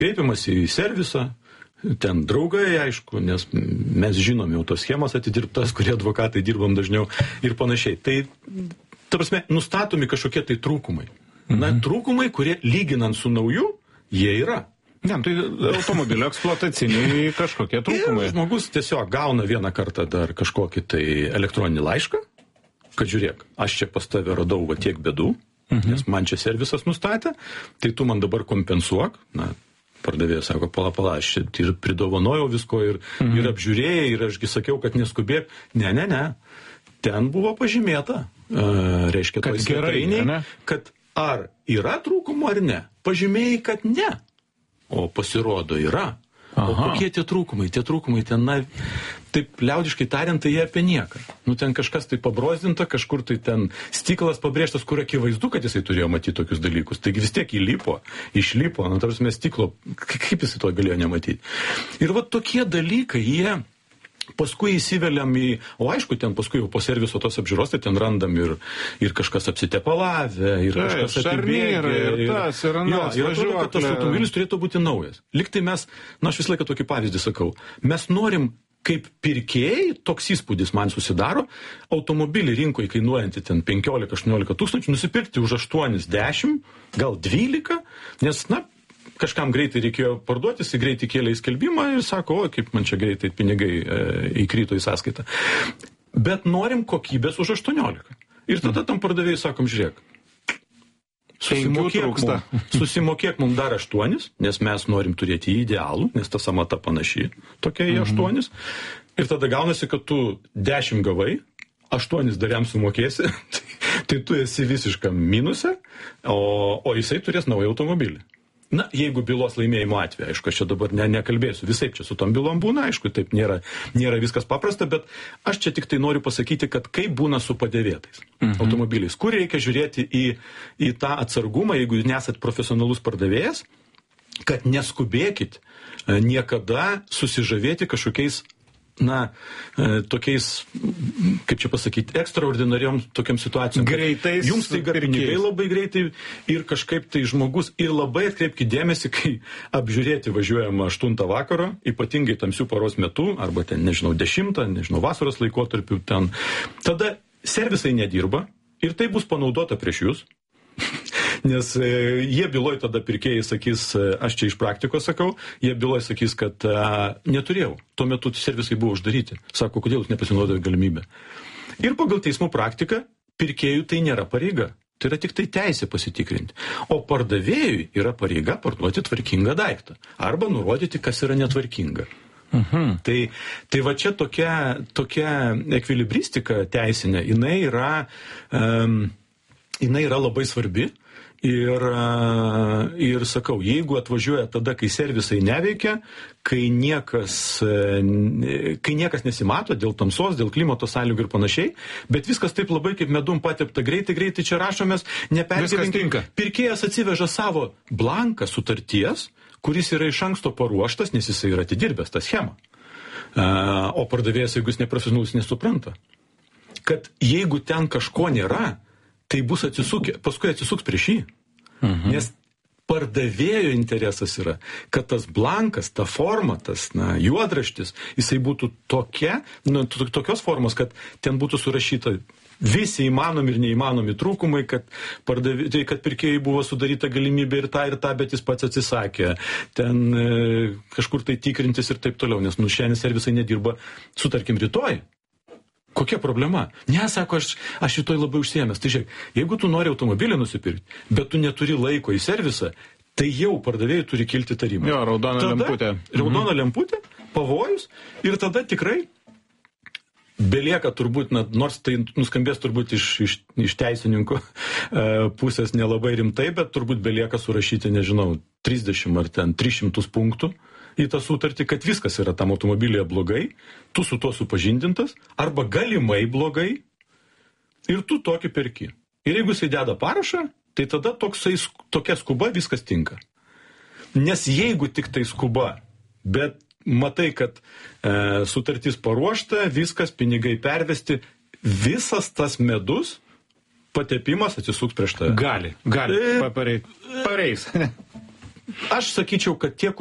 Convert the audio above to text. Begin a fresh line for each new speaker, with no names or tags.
Kreipiamas į servisą, ten draugai, aišku, nes mes žinom jau tos schemas atidirbtas, kurie advokatai dirbam dažniau ir panašiai. Tai, ta prasme, nustatomi kažkokie tai trūkumai. Na, trūkumai, kurie lyginant su nauju, jie yra.
Ne, tai automobilio eksploataciniai kažkokie trūkumai.
Ir žmogus tiesiog gauna vieną kartą dar kažkokį tai elektroninį laišką, kad žiūrėk, aš čia pas tave radau va tiek bėdų, nes man čia servisas nustatė, tai tu man dabar kompensuok, na, pardavėjas sako, pala, aš čia ir pridovanojau visko ir apžiūrėjai, ir ašgi sakiau, kad neskubėk. Ne. Ten buvo pažymėta, reiškia,
kad
svetainėje, kad ar yra trūkumų ar ne. Pažymėjai, kad ne. O pasirodo yra. O kokie tie trūkumai? Tie trūkumai ten, na, taip liaudiškai tariant, tai jie apie nieką. Nu, ten kažkas tai pabrozdinta, kažkur tai ten stiklas pabrėžtas, kur akivaizdu, kad jisai turėjo matyti tokius dalykus. Taigi vis tiek išlipo, nu, tarsi mes stiklo, kaip jisai to galėjo nematyti. Ir va tokie dalykai, jie paskui įsiveliam į, o aišku, ten paskui jau po serviso tos apžiūros, tai ten randam ir kažkas apsitepalavę, ir kažkas atibėgė. Ir atrodo, kad tas automobilis turėtų būti naujas. Liktai mes, na, aš visą laiką tokį pavyzdį sakau, mes norim, kaip pirkėjai, toks įspūdis man susidaro, automobilį rinkoje kainuojantį ten 15-18 tūkstančių, nusipirkti už 8-10, gal 12, nes, na, kažkam greitai reikėjo parduoti, jis greitai kėlė į skelbimą ir sako, o kaip man čia greitai pinigai įkrito į sąskaitą. Bet norim kokybės už 18. Ir tada tam pardavėjai sakom, žiūrėk, susimokėk mums dar 8, nes mes norim turėti idealų, nes ta samata panaši, tokia į 8. Ir tada gaunasi, kad tu 10 gavai, 8 dar jam sumokėsi, tai tu esi visiškam minuse, o jisai turės naują automobilį. Na, jeigu bylos laimėjimo atveju, aišku, aš čia dabar nekalbėsiu, visaip čia su tom bylom būna, aišku, taip nėra viskas paprasta, bet aš čia tik tai noriu pasakyti, kad kaip būna su padėvėtais automobiliais, kur reikia žiūrėti į tą atsargumą, jeigu nesat profesionalus pardavėjas, kad neskubėkit niekada susižavėti kažkokiais, na, tokiais, kaip čia pasakyti, ekstraordinariom tokiam situacijom.
Greitais
jums tai pinigai labai greitai ir kažkaip tai žmogus ir labai atkreipkite dėmesį, kai apžiūrėti važiuojama 8 vakaro, ypatingai tamsių paros metu, arba ten, 10, vasaros laikotarpiu ten. Tada servisai nedirba ir tai bus panaudota prieš jūs. Nes jie byloj tada pirkėjai sakys, aš čia iš praktikos sakau, jie byloj sakys, kad neturėjau. Tuo metu servisai buvo uždaryti. Sako, kodėl jūs nepasinaudojate galimybę. Ir pagal teismų praktiką pirkėjų tai nėra pareiga. Tai yra tik tai teisė pasitikrinti. O pardavėjui yra pareiga parduoti tvarkingą daiktą. Arba nurodyti, kas yra netvarkinga. Tai va čia tokia ekvilibristika teisinė, jinai yra labai svarbi. Ir sakau, jeigu atvažiuoja tada, kai servisai neveikia, kai niekas nesimato dėl tamsos, dėl klimato sąlygų ir panašiai, bet viskas taip labai kaip medum patepta greitai čia rašomės, nepergyvenkime. Pirkėjas atsiveža savo blanką sutarties, kuris yra iš anksto paruoštas, nes jisai yra atidirbęs tą schemą. O pardavėjas, jeigu jis neprofesionalus, nesupranta, kad jeigu ten kažko nėra, tai bus paskui atsisuks prieš jį. Nes pardavėjo interesas yra, kad tas blankas, ta forma, tas juodraštis, jisai būtų tokios formos, kad ten būtų surašyta visi įmanomi ir neįmanomi trūkumai, kad pirkėjai buvo sudaryta galimybė ir tą, bet jis pats atsisakė. Ten kažkur tai tikrintis ir taip toliau, nes šiandien servisai nedirba, sutarkim, rytoj. Kokia problema? Ne, sako, aš rytoj labai užsiėmęs. Tai žiūrėk, jeigu tu nori automobilį nusipirkti, bet tu neturi laiko į servisą, tai jau pardavėjai turi kilti tarimą.
Jo, raudona lemputė.
Raudona lemputė, pavojus, ir tada tikrai belieka turbūt, nors tai nuskambės turbūt iš teisininko pusės nelabai rimtai, bet turbūt belieka surašyti, 30 ar ten 300 punktų į tą sutartį, kad viskas yra tam automobilyje blogai, tu su tuo supažindintas, arba galimai blogai, ir tu tokį perki. Ir jeigu jisai deda parašą, tai tada tokia skuba viskas tinka. Nes jeigu tik tai skuba, bet matai, kad sutartis paruošta, viskas, pinigai pervesti, visas tas medus, patepimas atsisuks prieš tave.
Gali. Pareis.
aš sakyčiau, kad tie,